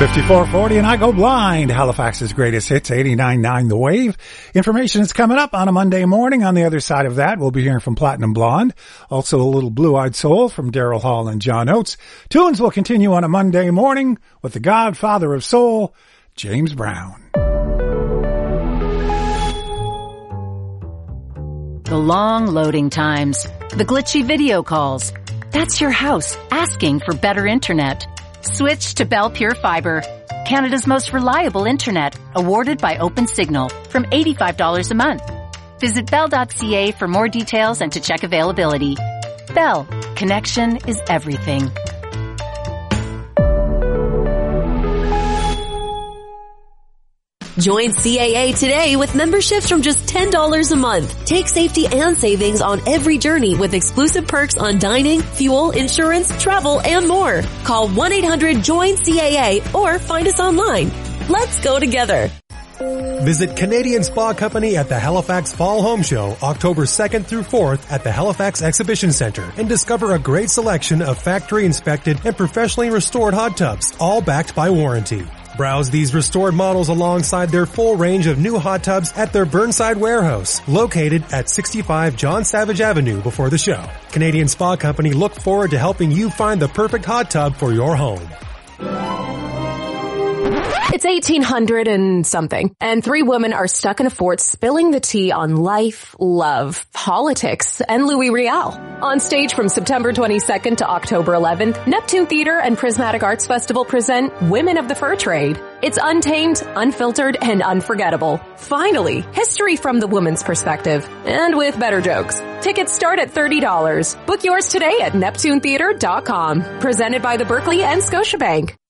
5440 and I Go Blind, Halifax's greatest hits, 89.9 The Wave. Information is coming up on a Monday morning. On the other side of that, we'll be hearing from Platinum Blonde. Also a little Blue-Eyed Soul from Daryl Hall and John Oates. Tunes will continue on a Monday morning with the godfather of soul, James Brown. The long loading times, the glitchy video calls. That's your house asking for better internet. Switch to Bell Pure Fiber, Canada's most reliable internet, awarded by OpenSignal, from $85 a month. Visit bell.ca for more details and to check availability. Bell, connection is everything. Join CAA today with memberships from just $10 a month. Take safety and savings on every journey with exclusive perks on dining, fuel, insurance, travel, and more. Call 1-800-JOIN-CAA or find us online. Let's go together. Visit Canadian Spa Company at the Halifax Fall Home Show, October 2nd through 4th at the Halifax Exhibition Center, and discover a great selection of factory-inspected and professionally restored hot tubs, all backed by warranty. Browse these restored models alongside their full range of new hot tubs at their Burnside warehouse, located at 65 John Savage Avenue before the show. Canadian Spa Company look forward to helping you find the perfect hot tub for your home. It's 1800 and something, and three women are stuck in a fort spilling the tea on life, love, politics, and Louis Riel. On stage from September 22nd to October 11th, Neptune Theatre and Prismatic Arts Festival present Women of the Fur Trade. It's untamed, unfiltered, and unforgettable. Finally, history from the woman's perspective, and with better jokes. Tickets start at $30. Book yours today at NeptuneTheatre.com. Presented by the Berkeley and Scotiabank.